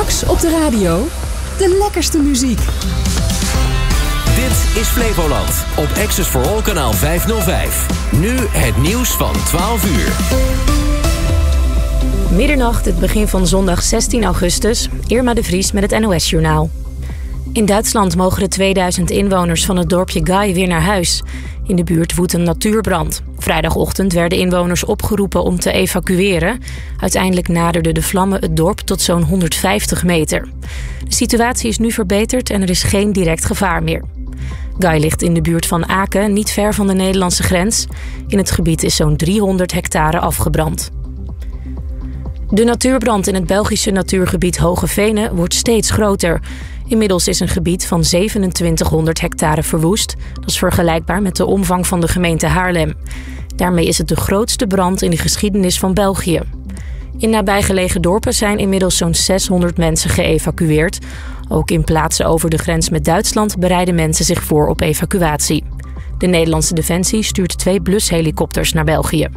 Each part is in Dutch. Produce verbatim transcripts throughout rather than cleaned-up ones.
Straks op de radio de lekkerste muziek. Dit is Flevoland op Access for All kanaal vijfhonderdvijf. Nu het nieuws van twaalf uur. Middernacht, het begin van zondag zestien augustus. Irma de Vries met het N O S-journaal. In Duitsland mogen de tweeduizend inwoners van het dorpje Gai weer naar huis. In de buurt woedt een natuurbrand. Vrijdagochtend werden inwoners opgeroepen om te evacueren. Uiteindelijk naderden de vlammen het dorp tot zo'n honderdvijftig meter. De situatie is nu verbeterd en er is geen direct gevaar meer. Gai ligt in de buurt van Aken, niet ver van de Nederlandse grens. In het gebied is zo'n driehonderd hectare afgebrand. De natuurbrand in het Belgische natuurgebied Hoge Venen wordt steeds groter. Inmiddels is een gebied van zevenentwintighonderd hectare verwoest. Dat is vergelijkbaar met de omvang van de gemeente Haarlem. Daarmee is het de grootste brand in de geschiedenis van België. In nabijgelegen dorpen zijn inmiddels zo'n zeshonderd mensen geëvacueerd. Ook in plaatsen over de grens met Duitsland bereiden mensen zich voor op evacuatie. De Nederlandse Defensie stuurt twee blushelikopters naar België.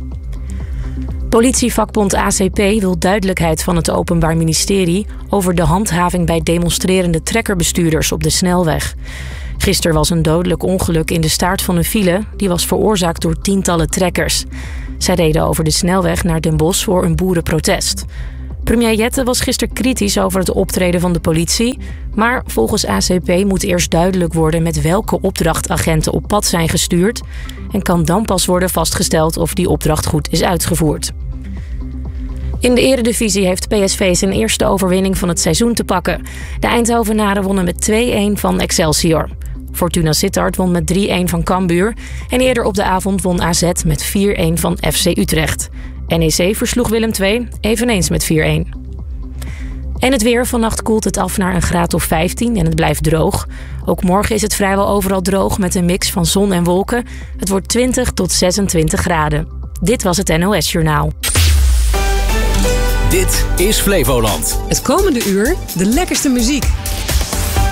Politievakbond A C P wil duidelijkheid van het Openbaar Ministerie over de handhaving bij demonstrerende trekkerbestuurders op de snelweg. Gisteren was een dodelijk ongeluk in de staart van een file. Die was veroorzaakt door tientallen trekkers. Zij reden over de snelweg naar Den Bosch voor een boerenprotest. Premier Jette was gisteren kritisch over het optreden van de politie. Maar volgens A C P moet eerst duidelijk worden met welke opdracht agenten op pad zijn gestuurd. En kan dan pas worden vastgesteld of die opdracht goed is uitgevoerd. In de Eredivisie heeft P S V zijn eerste overwinning van het seizoen te pakken. De Eindhovenaren wonnen met twee-een van Excelsior. Fortuna Sittard won met drie-een van Cambuur. En eerder op de avond won A Z met vier-een van F C Utrecht. N E C versloeg Willem twee, eveneens met vier-een. En het weer. Vannacht koelt het af naar een graad of vijftien en het blijft droog. Ook morgen is het vrijwel overal droog met een mix van zon en wolken. Het wordt twintig tot zesentwintig graden. Dit was het N O S-journaal. Dit is Flevoland. Het komende uur de lekkerste muziek.